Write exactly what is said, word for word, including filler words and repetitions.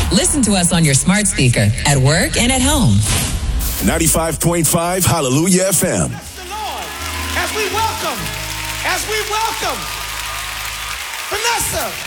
Listen to us on your smart speaker, at work and at home. ninety-five point five Hallelujah F M. Bless the Lord. As we welcome, as we welcome Vanessa